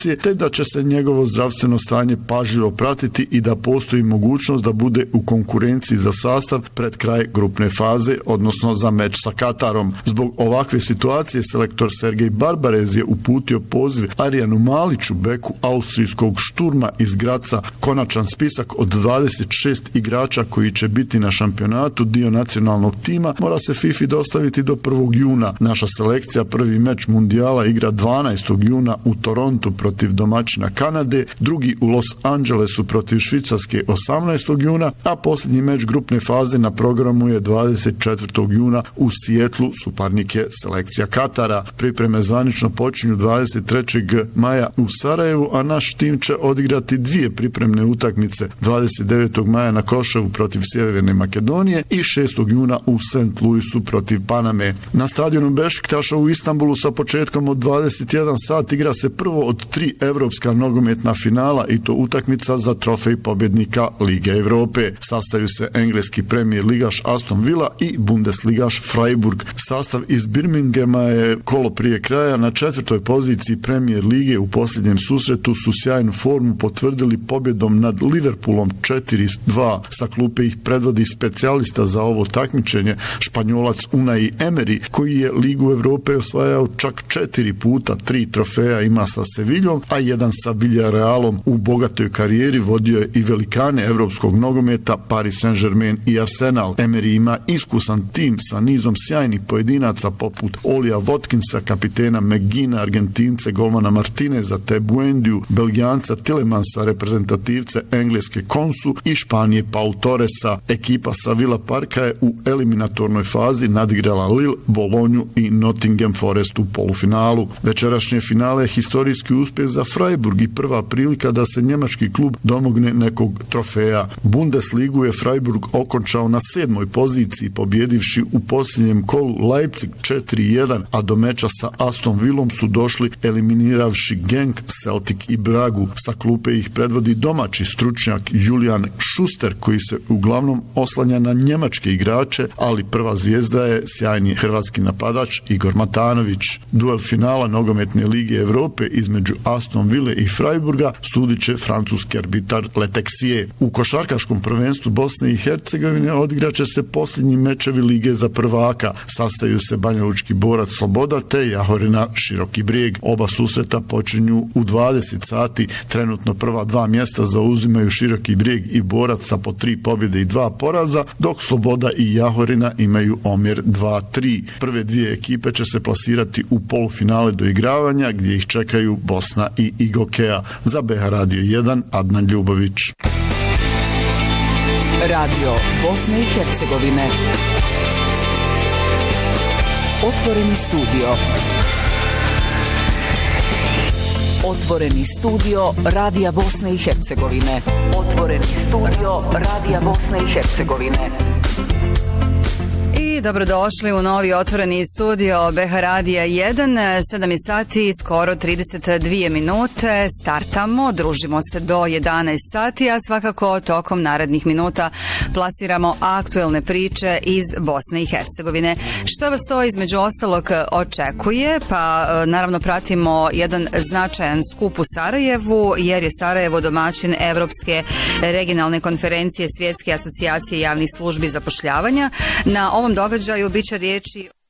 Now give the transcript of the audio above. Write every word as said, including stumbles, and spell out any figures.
te da će se njegovo zdravstveno stanje pažljivo pratiti i da postoji mogućnost da bude u konkurenciji za sastav pred kraj grupne faze, odnosno za meč sa Katarom. Zbog ovakve situacije selektor Sergej Barbarez je uputio poziv Arijanu Maliću, beku austrijskog Šturma iz Graca. Konačan spisak od dvadeset šest igrača koji će biti na šampionatu dio nacionalnog tima mora se FIFA dostaviti do prvog juna. Naša selekcija prvi meč mundijala igra dvanaestog juna u Torontu protiv domaćina Kanade, drugi u Los Angelesu protiv Švicarske osamnaestog juna, a posljednji meč grupne faze na programu je dvadeset četvrtog juna u Sijetlu, suparnik je selekcija Katara. Pripreme zvanično počinju dvadeset trećeg maja u Sarajevu, a naš tim će odigrati dvije pripremne utakmice, dvadeset devetog maja na Koševu protiv Sjeverne Makedonije i šestog juna u Saint Louisu protiv Paname. Na stadionu Bešiktaša u Istanbulu sa početkom od dvadeset jedan sat igra se prvo od tri evropska nogometna finala i to utakmica za trofej pobjednika Lige Evrope. Sastaju se engleski premijer ligaš Aston Villa i Bundesligaš Freiburg. Sastav iz Birminghama je kolo prije kraja na četvrtoj poziciji premijer lige. U posljednjem susretu su sjajnu formu potvrdili pobjedom nad Liverpoolom četiri dva. Sa klupe ih predvodi specijalista za ovo takmičenje, Španjolac Unai Emery, koji je Ligu Evrope osvajao čak četiri puta, tri trofeja ima sa Seviljom, a jedan sa Villarrealom. U bogatoj karijeri vodio je i velikane evropskog nogometa Paris Saint-Germain i Arsenal. Emery ima iskusan tim sa nizom sjajnih pojedinaca poput Olija Watkinsa, kapitena McGeena, Argentince golmana Martineza, te Buendiju, Belgijanca Tillemansa, reprezentativce engleske Konsu i Španije Pau Torresa. Ekipa sa Villa Parka je u eliminatornoj fazi nadigrala Lille, Bolonju i Nottingham Forest u polufinalu. Večerašnje finale je historijski uspjeh za Freiburg i prva prilika da se njemački klub domogne nekog trofeja. Bundesligu je Freiburg okončao na sedmoj poziciji, pobjedivši u posljednjem kolu Leipzig četiri jedan, a do meča sa Aston Villom su došli eliminiravši Genk, Celtic i Bragu. Sa klupe ih predvodi domaći stručnjak Julian Schuster, koji se uglavnom oslanja na njemačke igrače, ali prva zvijezda je sjajni hrvatski napadač Igor Matanović. Duel finala nogometne Lige Evrope između Aston Ville i Freiburga sudit će francuski arbitar Letexie. U košarkaškom prvenstvu Bosne i Hercegovine odigraće se posljednji mečevi Lige za prvaka. Sastaju se Banjalučki Borac Sloboda te Jahorina Široki Brijeg. Oba susreta počinju u dvadeset sati. Trenutno prva dva mjesta zauzimaju Široki Brijeg i Borac sa po tri pobjede i dva poraza, dok Sloboda i Jahorina imaju omjer dva tri. Prve dvije ekipe će se plasirati u polufinale do igravanja, gdje ih čekaju Bosna i Igokea. Za B H Radio jedan, Adnan Ljubović. Radio Bosne i Hercegovine. Otvoreni studio. Otvoreni studio Radija Bosne i Hercegovine. Otvoreni studio Radija Bosne i Hercegovine. I dobrodošli u novi otvoreni studio B H Radija jedan, sedam je sati, skoro trideset dvije minute, startamo, družimo se do jedanaest sati, a svakako tokom narednih minuta plasiramo aktuelne priče iz Bosne i Hercegovine. Što vas to između ostalog očekuje? Pa naravno pratimo jedan značajan skup u Sarajevu, jer je Sarajevo domaćin Evropske regionalne konferencije Svjetske asocijacije javnih službi zapošljavanja. Na ovom događaju biće riječi